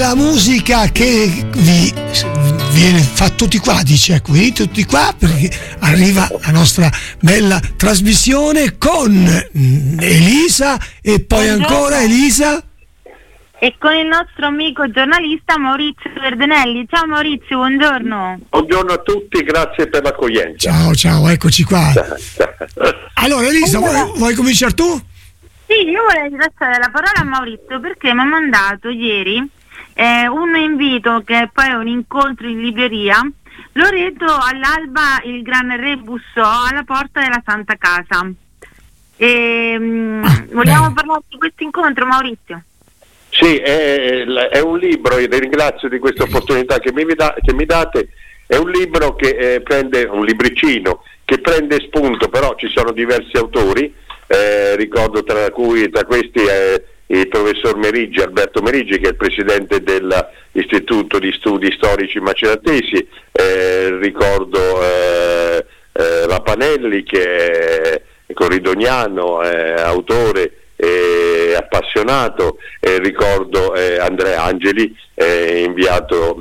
la musica che vi viene fa tutti qua, dice, ecco, venite tutti qua perché arriva la nostra bella trasmissione con Elisa e poi ancora Elisa e con il nostro amico giornalista Maurizio Verdenelli. Ciao Maurizio, buongiorno. Buongiorno a tutti, grazie per l'accoglienza. Ciao, eccoci qua. Allora Elisa, vuoi cominciare tu? Sì, io vorrei lasciare la parola a Maurizio perché mi ha mandato ieri un invito che poi è un incontro in libreria. Loreto all'alba il Gran Re bussò alla porta della Santa Casa. Vogliamo parlare di questo incontro, Maurizio? Sì, è un libro, e ringrazio di questa opportunità che mi date. È un libro che prende un libricino che prende spunto, però ci sono diversi autori, ricordo tra questi il professor Meriggi, Alberto Meriggi, che è il presidente dell'Istituto di Studi Storici Maceratesi, ricordo Rapanelli, che è corridoniano, autore e appassionato, ricordo Andrea Angeli, inviato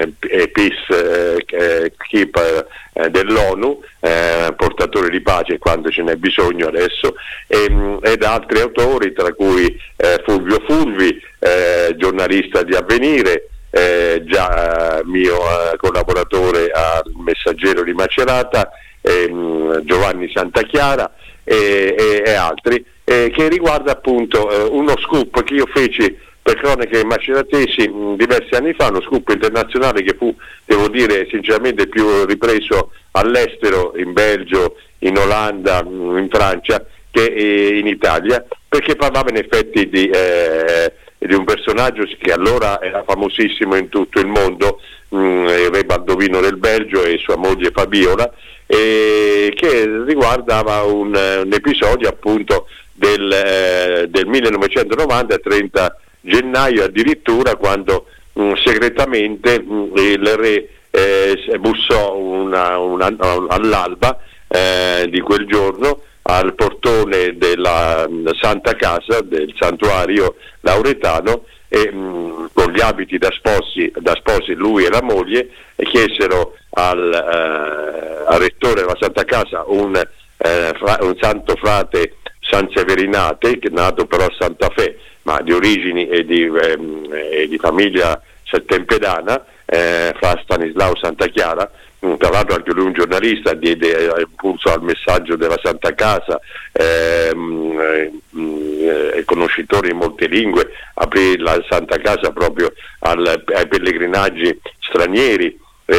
peacekeeper dell'ONU, portatore di pace quando ce n'è bisogno adesso, ed altri autori, tra cui Fulvio Fulvi, giornalista di Avvenire, già mio collaboratore al Messaggero di Macerata, Giovanni Santachiara e altri, che riguarda appunto uno scoop che io feci per Cronache Maceratesi diversi anni fa, uno scoop internazionale che fu, devo dire sinceramente, più ripreso all'estero, in Belgio, in Olanda, in Francia, che in Italia, perché parlava in effetti di un personaggio che allora era famosissimo in tutto il mondo, il re Baldovino del Belgio e sua moglie Fabiola, che riguardava un episodio appunto del 1990, 30 gennaio addirittura, quando segretamente il re bussò all'alba di quel giorno al portone della Santa Casa, del santuario lauretano, e con gli abiti da sposi lui e la moglie, e chiesero al rettore della Santa Casa, un santo frate Sanseverinate, che è nato però a Santa Fe, ma di origini e di famiglia settempedana, fra Stanislao Santachiara, tra l'altro anche lui un giornalista, diede impulso al messaggio della Santa Casa, è conoscitore in molte lingue, aprì la Santa Casa proprio ai pellegrinaggi stranieri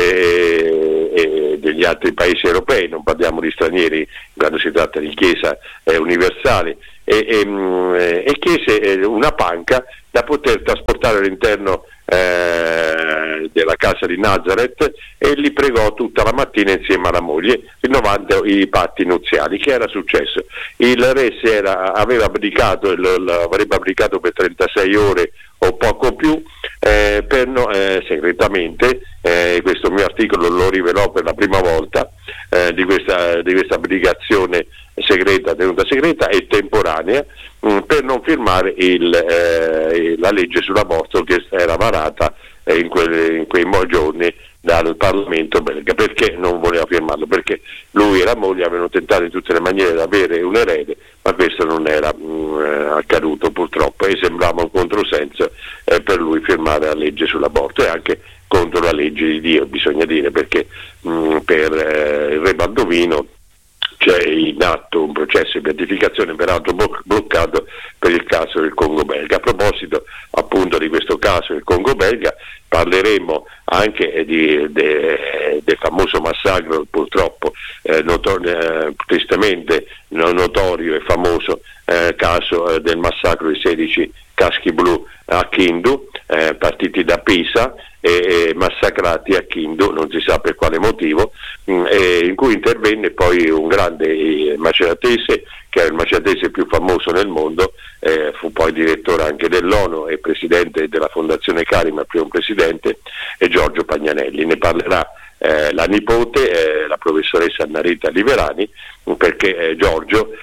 e degli altri paesi europei, non parliamo di stranieri quando si tratta di chiesa universali, e chiese una panca da poter trasportare all'interno della casa di Nazareth, e li pregò tutta la mattina insieme alla moglie, rinnovando i patti nuziali. Che era successo? Il re aveva abdicato, avrebbe abdicato per 36 ore o poco più, segretamente, questo mio articolo lo rivelò per la prima volta, di questa abdicazione segreta, tenuta segreta e temporanea, per non firmare la legge sull'aborto che era varata in quei giorni dal Parlamento belga. Perché non voleva firmarlo? Perché lui e la moglie avevano tentato in tutte le maniere di avere un erede, ma questo non era accaduto purtroppo, e sembrava un controsenso per lui firmare la legge sull'aborto, e anche contro la legge di Dio, bisogna dire, perché per il re Baldovino c'è in atto un processo di beatificazione, peraltro bloccato per il caso del Congo belga. A proposito appunto di questo caso del Congo belga, parleremo anche del famoso massacro, purtroppo tristemente notorio e famoso caso del massacro di 16 caschi blu a Kindu, partiti da Pisa e massacrati a Kindu, non si sa per quale motivo, in cui intervenne poi un grande maceratese, che era il maceratese più famoso nel mondo, fu poi direttore anche dell'ONU e presidente della Fondazione Carima, il primo presidente, e Giorgio Pagnanelli. Ne parlerà la nipote, la professoressa Annarita Liverani, perché Giorgio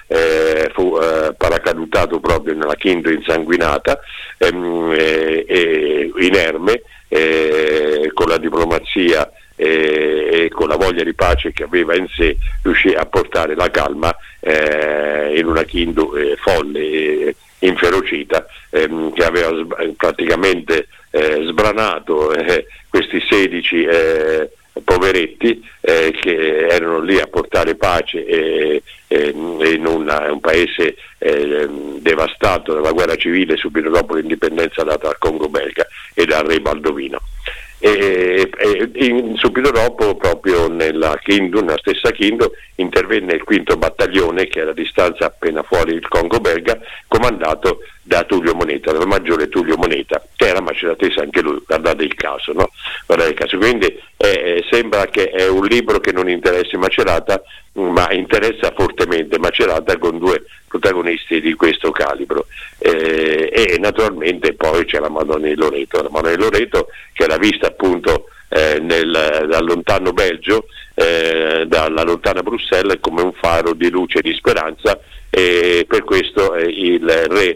fu paracadutato proprio nella Kindu insanguinata, e inerme, con la diplomazia e con la voglia di pace che aveva in sé, riuscì a portare la calma in una Kindu folle e inferocita, che aveva praticamente sbranato questi 16 poveretti che erano lì a portare pace in un paese devastato dalla guerra civile subito dopo l'indipendenza data al Congo belga e dal re Baldovino. Subito dopo, proprio nella stessa Kindu, intervenne il 5° battaglione, che era a distanza appena fuori il Congo belga, comandato da Tullio Moneta, dal maggiore Tullio Moneta, che era maceratese anche lui, guardate il caso, no? Guardate il caso. Quindi sembra che è un libro che non interessi Macerata, ma interessa fortemente Macerata, con 2 protagonisti di questo calibro, e naturalmente poi c'è la Madonna di Loreto, che era vista appunto dal lontano Belgio, dalla lontana Bruxelles, come un faro di luce e di speranza, e per questo il re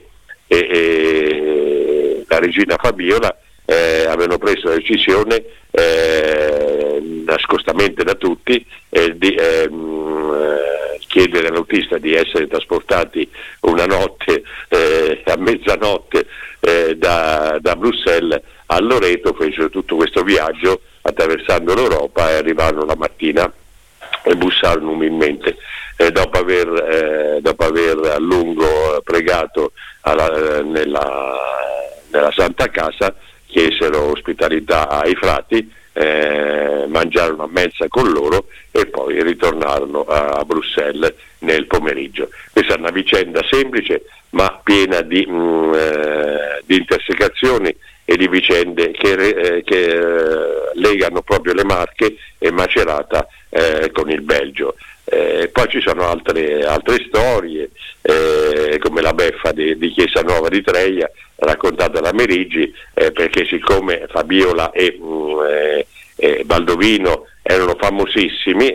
e la regina Fabiola avevano preso la decisione, nascostamente da tutti, di chiedere all'autista di essere trasportati una notte, a mezzanotte, da Bruxelles a Loreto. Fecero tutto questo viaggio attraversando l'Europa e arrivarono la mattina e bussarono umilmente. Dopo aver a lungo pregato nella Santa Casa, chiesero ospitalità ai frati, mangiarono a mensa con loro e poi ritornarono a Bruxelles nel pomeriggio. Questa è una vicenda semplice ma piena di intersecazioni e di vicende che legano proprio le Marche e Macerata con il Belgio. Poi ci sono altre storie, come la beffa di Chiesa Nuova di Treia, raccontata da Merigi, perché siccome Fabiola e Baldovino erano famosissimi,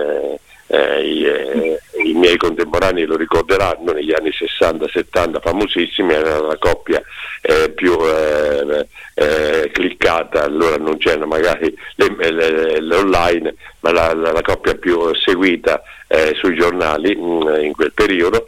i miei contemporanei lo ricorderanno, negli anni 60-70 famosissimi, era la coppia più cliccata, allora non c'erano magari l'online, ma la coppia più seguita sui giornali in quel periodo.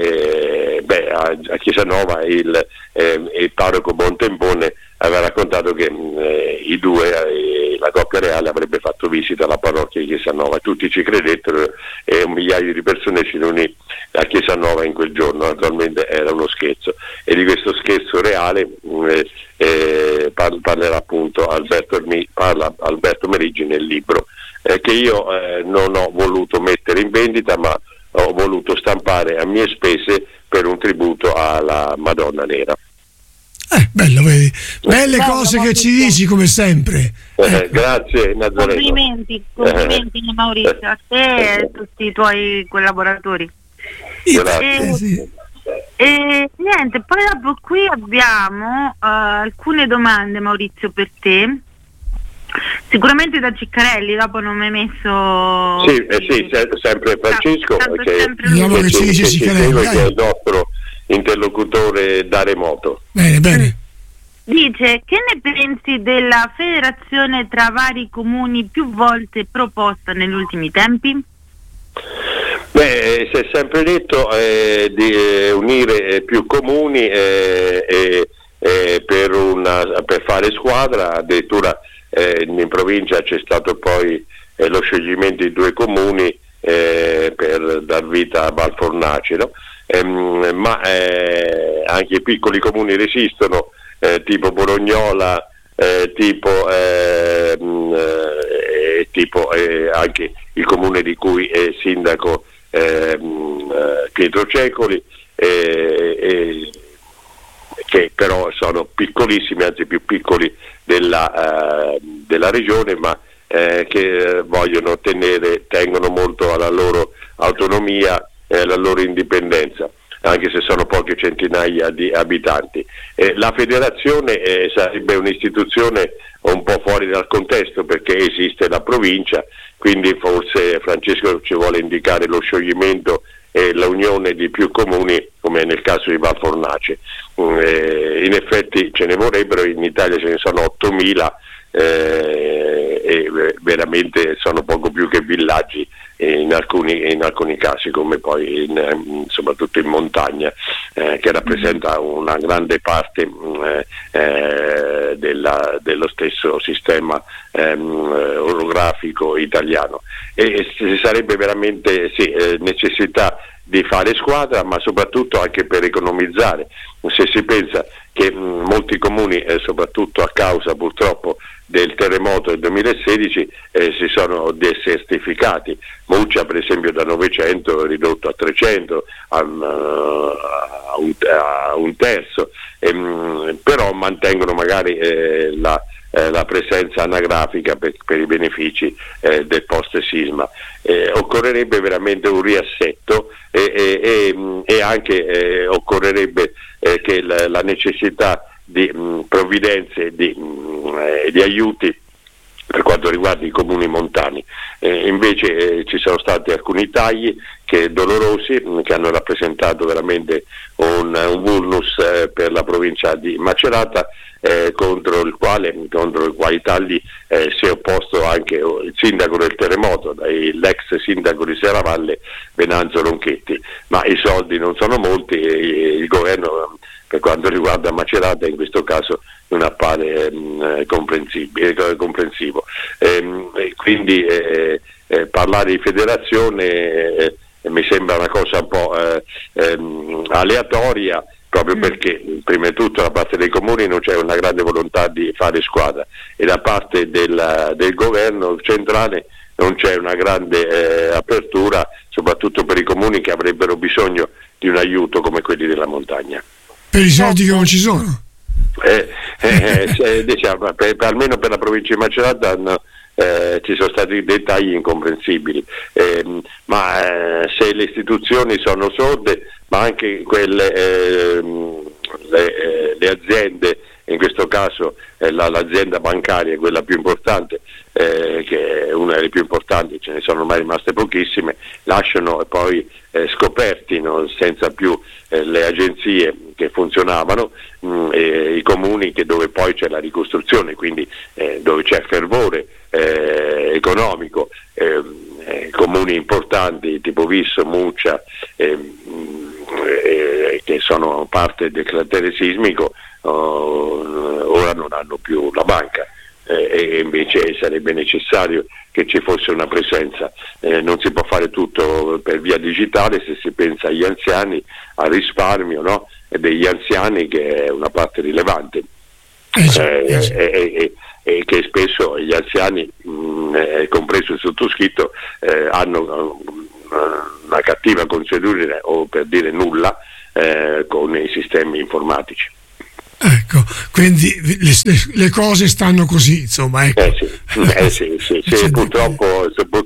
A Chiesa Nova il parroco Bontempone aveva raccontato che i due, la coppia reale, avrebbe fatto visita alla parrocchia di Chiesa Nova. Tutti ci credettero e 1 migliaio di persone si riunì a Chiesa Nova in quel giorno. Naturalmente era uno scherzo, e di questo scherzo reale parlerà appunto Alberto Merigi nel libro, che io non ho voluto mettere in vendita, ma ho voluto stampare a mie spese per un tributo alla Madonna Nera. Bello, vedi? Belle cose che ci dici come sempre. Grazie Nazareno. Complimenti Maurizio, a te e a tutti i tuoi collaboratori. Grazie. E niente, poi dopo qui abbiamo alcune domande, Maurizio, per te. Sicuramente da Ciccarelli, dopo non mi hai messo. Sì, sempre Francesco, che ci dice Ciccarelli, che è il nostro interlocutore da remoto. Bene. Dice: che ne pensi della federazione tra vari comuni più volte proposta negli ultimi tempi? Si è sempre detto di unire più comuni per fare squadra. Addirittura in provincia c'è stato poi lo scioglimento di 2 comuni per dar vita a Valfornace, no? Ma anche i piccoli comuni resistono, tipo Bolognola, tipo anche il comune di cui è sindaco Pietro Cecoli, che però sono piccolissimi, anzi più piccoli della regione, ma che tengono molto alla loro autonomia e alla loro indipendenza, anche se sono poche centinaia di abitanti. La federazione sarebbe un'istituzione un po' fuori dal contesto, perché esiste la provincia, quindi forse Francesco ci vuole indicare lo scioglimento e la unione di più comuni, come nel caso di Valfornace. in effetti ce ne vorrebbero, in Italia ce ne sono 8.000 e veramente sono poco più che villaggi in alcuni casi, come poi soprattutto in montagna, che rappresenta una grande parte dello stesso sistema orografico italiano, e ci sarebbe veramente necessità di fare squadra, ma soprattutto anche per economizzare. Se si pensa che molti comuni, soprattutto a causa purtroppo del terremoto del 2016, si sono desertificati. Muccia per esempio da 900 è ridotto a 300, a un terzo, però mantengono magari la presenza anagrafica per i benefici del post sisma. Occorrerebbe veramente un riassetto e anche occorrerebbe che la necessità di provvidenze di aiuti per quanto riguarda i comuni montani. Invece ci sono stati alcuni tagli dolorosi che hanno rappresentato veramente un vulnus per la provincia di Macerata, contro i quali tagli si è opposto anche il sindaco del terremoto, l'ex sindaco di Serravalle Venanzo Ronchetti, ma i soldi non sono molti e il governo, per quanto riguarda Macerata, in questo caso non appare comprensivo. Quindi parlare di federazione mi sembra una cosa un po' aleatoria, proprio perché prima di tutto da parte dei comuni non c'è una grande volontà di fare squadra, e da parte del governo centrale non c'è una grande apertura, soprattutto per i comuni che avrebbero bisogno di un aiuto come quelli della montagna. Per i soldi che non ci sono? Diciamo, almeno per la provincia di Macerata ci sono stati dei tagli incomprensibili, ma se le istituzioni sono sorde, ma anche le aziende, in questo caso l'azienda bancaria, quella più importante, che è una delle più importanti, ce ne sono ormai rimaste pochissime, lasciano poi scoperti, senza più le agenzie che funzionavano, i comuni dove poi c'è la ricostruzione, quindi dove c'è fervore economico, comuni importanti tipo Visso, Muccia, che sono parte del cratere sismico, ora non hanno più la banca, e invece sarebbe necessario che ci fosse una presenza. Non si può fare tutto per via digitale, se si pensa agli anziani, al risparmio, no? Degli anziani, che è una parte rilevante, e che spesso gli anziani, compreso il sottoscritto, hanno una cattiva consuetudine, o per dire nulla, con i sistemi informatici. Ecco, quindi le cose stanno così, insomma. Ecco. Sì, purtroppo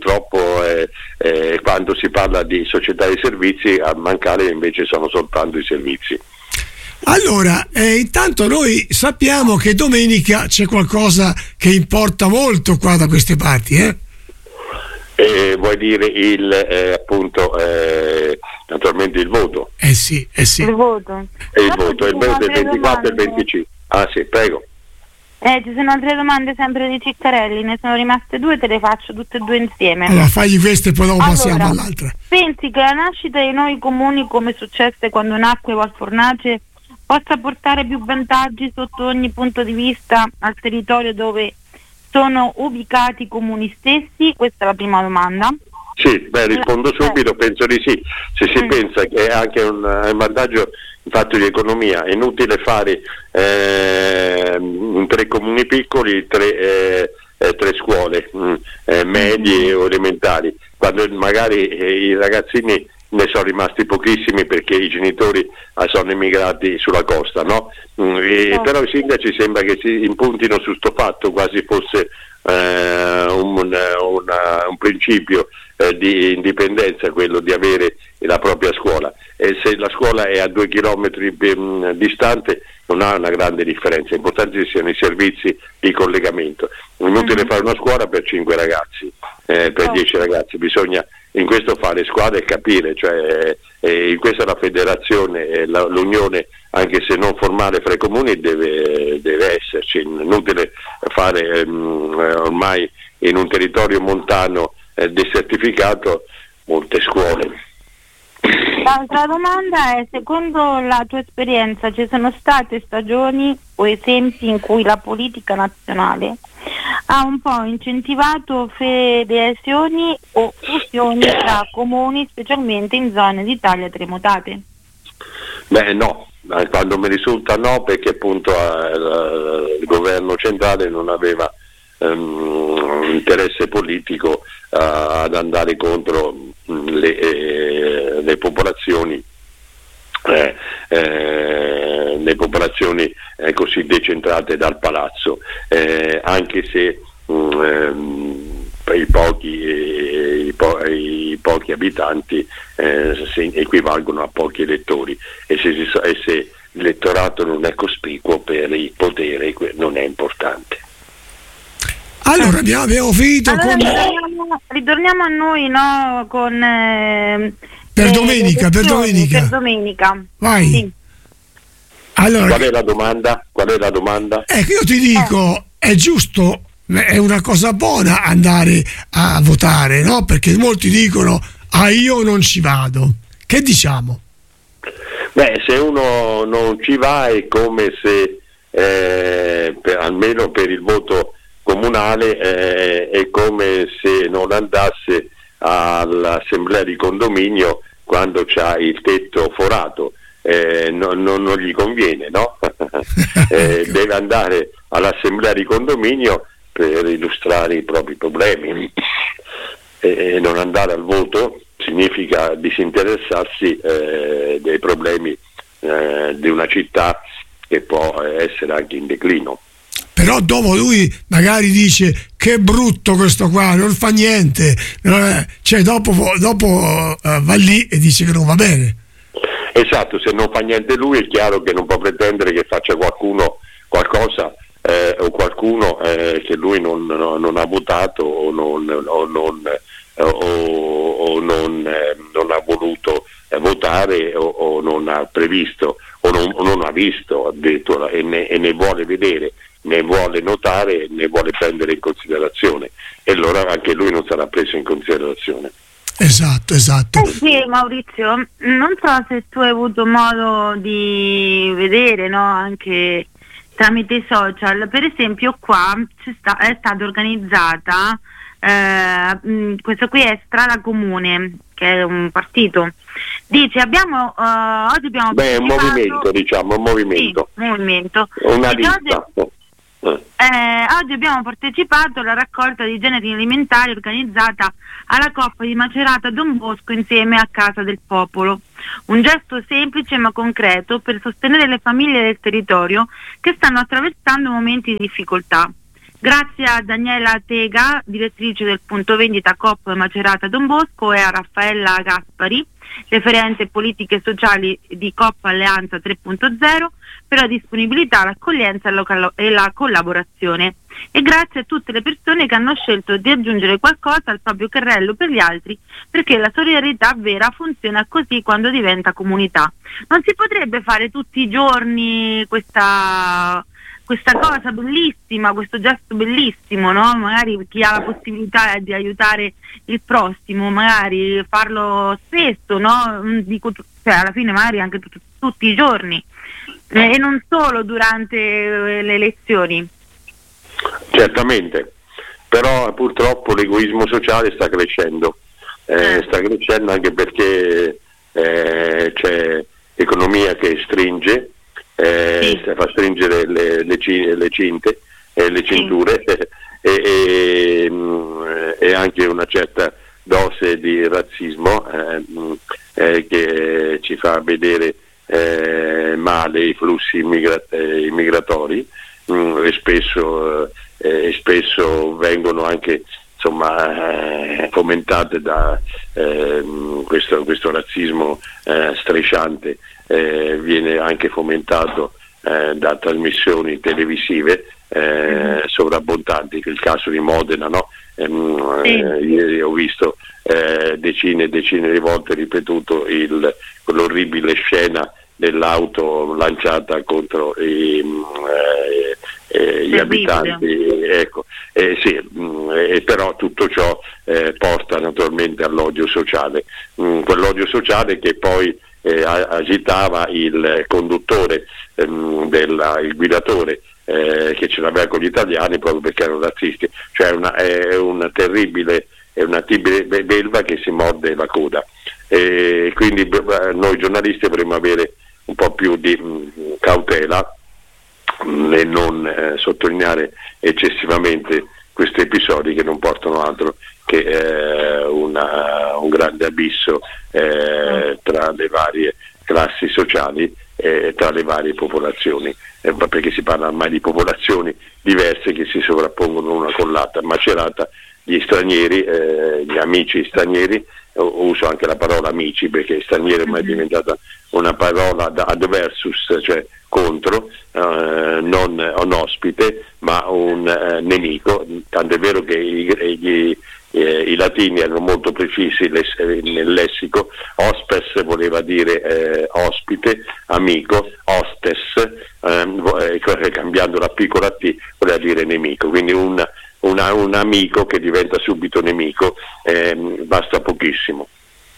quando si parla di società di servizi, a mancare invece sono soltanto i servizi. Allora, intanto noi sappiamo che domenica c'è qualcosa che importa molto qua da queste parti, vuoi dire appunto naturalmente il voto? Sì. Il voto. Il voto è il 24 e il 25. Ah sì, prego. Ci sono altre domande sempre di Ciccarelli, ne sono rimaste due, te le faccio tutte e due insieme. Allora fagli queste e poi dopo passiamo all'altra. Pensi che la nascita dei nuovi comuni, come successe quando nacque Valfornace, possa portare più vantaggi sotto ogni punto di vista al territorio dove sono ubicati i comuni stessi? Questa è la prima domanda. Sì, rispondo subito, penso di sì. Se si pensa che è anche un vantaggio in fatto di economia, è inutile fare in 3 comuni piccoli 3 scuole medie o elementari, quando magari i ragazzini ne sono rimasti pochissimi perché i genitori sono emigrati sulla costa, no? Però i sindaci sembra che si impuntino su sto fatto, quasi fosse un principio di indipendenza, quello di avere la propria scuola, e se la scuola è a 2 chilometri distante non ha una grande differenza. È importante che siano i servizi di collegamento. È inutile fare una scuola per 5 ragazzi, per 10 ragazzi, bisogna in questo fare squadra e capire, cioè in questa la federazione, l'unione, anche se non formale fra i comuni, deve esserci. Inutile fare ormai in un territorio montano desertificato molte scuole. L'altra domanda è: secondo la tua esperienza ci sono state stagioni o esempi in cui la politica nazionale ha un po' incentivato federazioni o fusioni tra comuni, specialmente in zone d'Italia terremotate? Beh, no, quando mi risulta no, perché appunto il governo centrale non aveva interesse politico ad andare contro le popolazioni così decentrate dal palazzo, anche se i pochi abitanti equivalgono a pochi elettori, e se l'elettorato non è cospicuo per il potere, non è importante. Allora abbiamo finito con... Ritorniamo a noi, no? Con per domenica. Vai. Sì. Allora, Qual è la domanda? Ecco, io ti dico, è giusto, è una cosa buona andare a votare, no? Perché molti dicono: io non ci vado. Che diciamo? Beh, se uno non ci va è come se almeno per il voto comunale è come se non andasse all'assemblea di condominio quando c'ha il tetto forato, non gli conviene, no? Deve andare all'assemblea di condominio per illustrare i propri problemi, e non andare al voto significa disinteressarsi dei problemi di una città che può essere anche in declino. Però dopo lui magari dice: che brutto questo qua, non fa niente, cioè dopo va lì e dice che non va bene. Esatto, se non fa niente lui è chiaro che non può pretendere che faccia qualcuno qualcosa, o qualcuno che lui non ha votato o non ha voluto votare o non ha previsto o non ha visto addirittura, e ne vuole vedere, ne vuole notare, ne vuole prendere in considerazione, e allora anche lui non sarà preso in considerazione. Esatto. Sì, Maurizio, non so se tu hai avuto modo di vedere, no, anche tramite i social, per esempio qua è stata organizzata questa qui è Strada Comune, che è un partito. Dice oggi abbiamo un movimento, diciamo, un movimento. Sì, un movimento. Una lista. Oggi abbiamo partecipato alla raccolta di generi alimentari organizzata alla Coppa di Macerata Don Bosco insieme a Casa del Popolo. Un gesto semplice ma concreto per sostenere le famiglie del territorio che stanno attraversando momenti di difficoltà. Grazie a Daniela Tega, direttrice del punto vendita Coop Macerata Don Bosco, e a Raffaella Gaspari, referente politiche sociali di Coop Alleanza 3.0, per la disponibilità, l'accoglienza e la collaborazione. E grazie a tutte le persone che hanno scelto di aggiungere qualcosa al proprio carrello per gli altri, perché la solidarietà vera funziona così quando diventa comunità. Non si potrebbe fare tutti i giorni questa cosa bellissima, questo gesto bellissimo, no? Magari chi ha la possibilità di aiutare il prossimo, magari farlo spesso, no? Cioè alla fine magari anche tutti i giorni, e non solo durante le elezioni. Certamente, però purtroppo l'egoismo sociale sta crescendo anche perché c'è economia che stringe, fa stringere le cinture, e anche una certa dose di razzismo che ci fa vedere male i flussi immigratori, e spesso vengono anche fomentate da questo razzismo strisciante. Viene anche fomentato da trasmissioni televisive sovrabbondanti, che è il caso di Modena, no? Ieri ho visto decine e decine di volte ripetuto quell'orribile scena dell'auto lanciata contro gli abitanti, ecco. Però tutto ciò porta naturalmente all'odio sociale, quell'odio sociale che poi agitava il conduttore, il guidatore, che ce l'aveva con gli italiani proprio perché erano razzisti, cioè è una terribile belva che si morde la coda, e quindi noi giornalisti dovremmo avere un po' più di cautela e non sottolineare eccessivamente questi episodi che non portano altro che un grande abisso tra le varie classi sociali e tra le varie popolazioni, perché si parla ormai di popolazioni diverse che si sovrappongono una con l'altra. Macerata, gli stranieri, gli amici stranieri, uso anche la parola amici perché straniero ormai è diventata una parola ad versus, cioè contro, non un ospite ma un nemico, tanto è vero che i latini erano molto precisi nel lessico. Hospes voleva dire ospite, amico, hostes, cambiando la piccola T voleva dire nemico, quindi un amico che diventa subito nemico, basta pochissimo,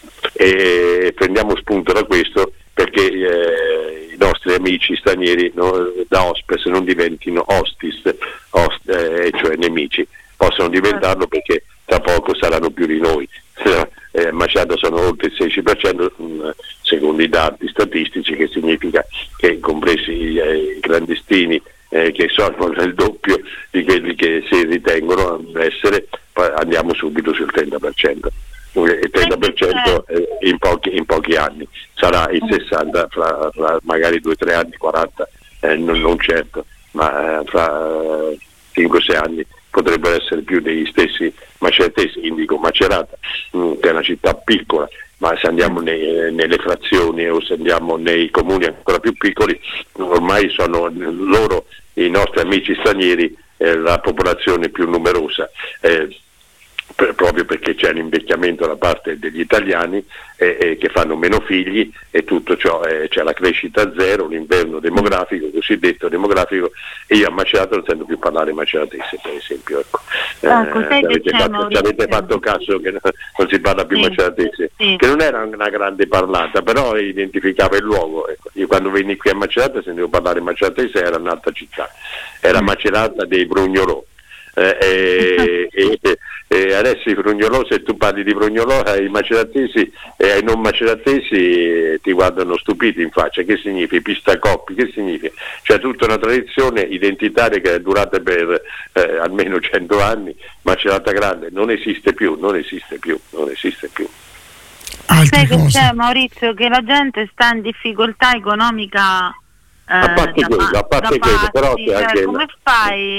e prendiamo spunto da questo perché i nostri amici stranieri da hospes non diventino hostis, cioè nemici, possono diventarlo perché tra poco saranno più di noi. Macerata sono oltre il 16% secondo i dati statistici, che significa che compresi i clandestini che sono il doppio di quelli che si ritengono essere, andiamo subito sul 30%. Il 30% in pochi anni sarà il 60% fra magari 2-3 anni, 40 non certo, ma fra 5-6 anni potrebbero essere più degli stessi maceratesi. Indico Macerata, che è una città piccola, ma se andiamo nelle frazioni o se andiamo nei comuni ancora più piccoli, ormai sono loro, i nostri amici stranieri, la popolazione più numerosa, proprio perché c'è l'invecchiamento da parte degli italiani che fanno meno figli, e tutto ciò, c'è la crescita zero, l'inverno demografico, cosiddetto demografico, e io a Macerata non sento più parlare maceratese, per esempio, ecco. Avete fatto caso che non si parla più maceratese, che non era una grande parlata, però identificava il luogo, ecco. Io quando venni qui a Macerata sentivo parlare maceratese, era un'altra città, era Macerata dei Brugnolò. Adesso i Brugnolò, se tu parli di Brugnolò ai maceratesi e ai non maceratesi ti guardano stupiti in faccia. Che significa pistacoppi? Che significa? C'è tutta una tradizione identitaria che è durata per almeno 100 anni. Macerata Grande non esiste più. Sai che c'è, Maurizio, che la gente sta in difficoltà economica, a parte quello, però c'è anche come fai